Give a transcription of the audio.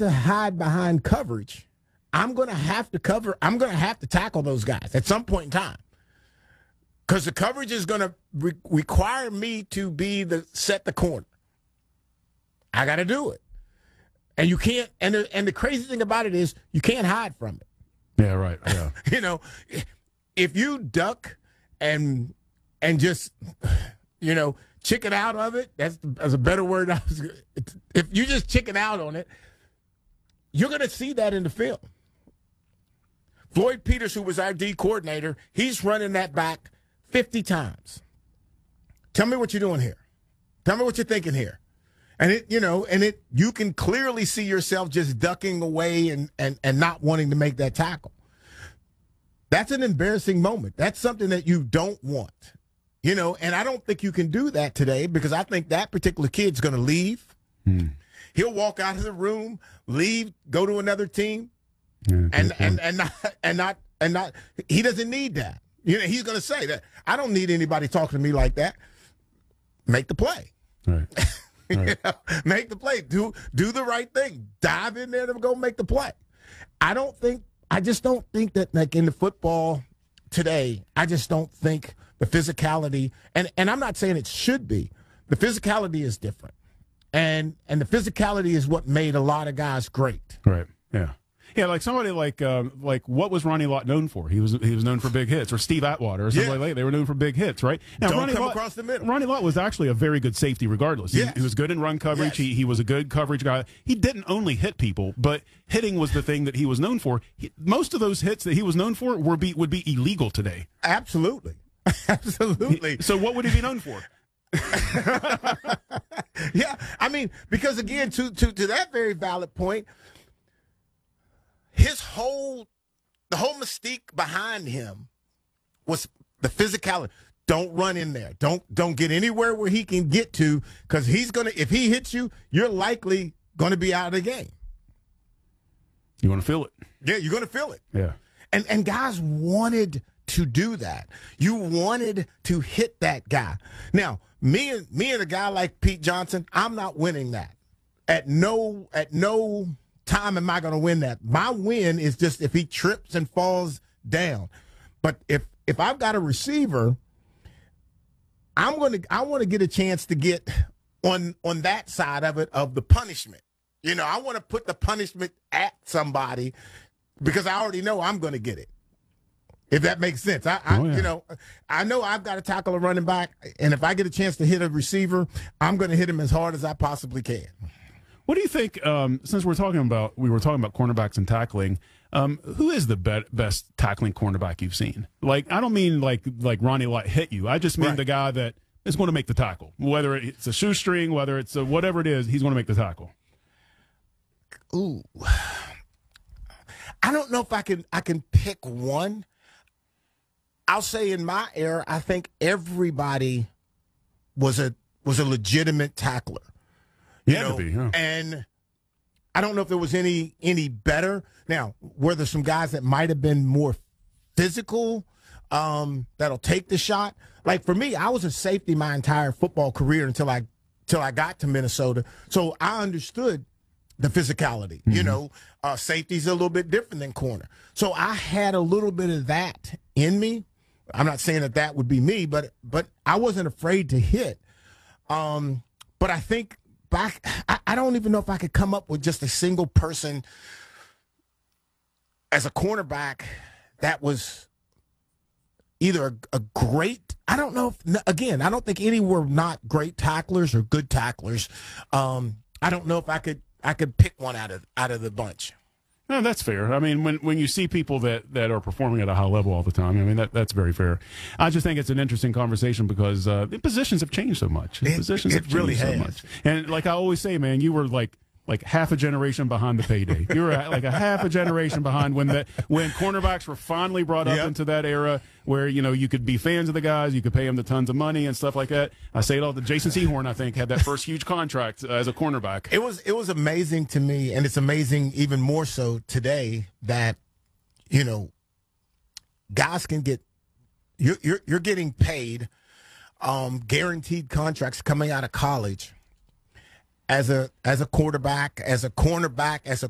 to hide behind coverage, I'm going to have to cover. I'm going to have to tackle those guys at some point in time, because the coverage is going to require me to set the corner. I got to do it, and you can't. And the crazy thing about it is you can't hide from it. Yeah, right. Yeah. If you duck and just chicken out of it, that's a better word. If you just chicken out on it, you're going to see that in the film. Floyd Peters, who was our D coordinator, he's running that back 50 times. Tell me what you're doing here. Tell me what you're thinking here. And you can clearly see yourself just ducking away and not wanting to make that tackle. That's an embarrassing moment. That's something that you don't want. And I don't think you can do that today, because I think that particular kid's going to leave. He'll walk out of the room, leave, go to another team, and not. He doesn't need that. He's going to say that I don't need anybody talking to me like that. Make the play. Right. Right. Make the play. Do the right thing. Dive in there to go make the play. I just don't think that, like in the football today, I just don't think the physicality, and I'm not saying it should be, the physicality is different. And the physicality is what made a lot of guys great. Right. Yeah. Yeah, like somebody like what was Ronnie Lott known for? He was known for big hits, or Steve Atwater or somebody like that. They were known for big hits, right? Now, Don't come across the middle. Ronnie Lott was actually a very good safety regardless. Yes. He was good in run coverage. Yes. He was a good coverage guy. He didn't only hit people, but hitting was the thing that he was known for. Most of those hits that he was known for would be illegal today. Absolutely. Absolutely. So what would he be known for? Yeah, I mean, because again, to that very valid point, the whole mystique behind him was the physicality. Don't run in there. Don't get anywhere where he can get to, because if he hits you, you're likely going to be out of the game. You want to feel it? Yeah, you're going to feel it. Yeah. And guys wanted to do that. You wanted to hit that guy. Now, me and a guy like Pete Johnson, I'm not winning that. At no time am I going to win that. My win is just if he trips and falls down. But if I've got a receiver, I want to get a chance to get on that side of it, of the punishment. I want to put the punishment at somebody, because I already know I'm going to get it. If that makes sense. I know I've got to tackle a running back, and if I get a chance to hit a receiver, I'm going to hit him as hard as I possibly can. What do you think, since we were talking about cornerbacks and tackling, who is the best tackling cornerback you've seen? Like, I don't mean like Ronnie Lott hit you. I just mean the guy that is going to make the tackle. Whether it's a shoestring, whether it's whatever it is, he's going to make the tackle. Ooh. I don't know if I can pick one. I'll say in my era, I think everybody was a legitimate tackler. To be, huh? And I don't know if there was any better. Now, were there some guys that might have been more physical, that'll take the shot? Like for me, I was a safety my entire football career until I got to Minnesota. So I understood the physicality. Mm-hmm. Safety's a little bit different than corner. So I had a little bit of that in me. I'm not saying that would be me, but I wasn't afraid to hit. But I think back, I don't even know if I could come up with just a single person as a cornerback that was either a great, I don't know if, again, I don't think any were not great tacklers or good tacklers. I don't know if I could pick one out of the bunch. No, that's fair. I mean, when you see people that are performing at a high level all the time, I mean, that's very fair. I just think it's an interesting conversation because the positions have changed so much. Positions have really changed has. so much. And like I always say, man, you were like half a generation behind the payday. You were like a half a generation behind when cornerbacks were finally brought up into that era where, you could be fans of the guys, you could pay them the tons of money and stuff like that. I say it all. Jason Sehorn, I think, had that first huge contract as a cornerback. It was amazing to me, and it's amazing even more so today that, guys can get, you're getting paid guaranteed contracts coming out of college as a quarterback, as a cornerback, as a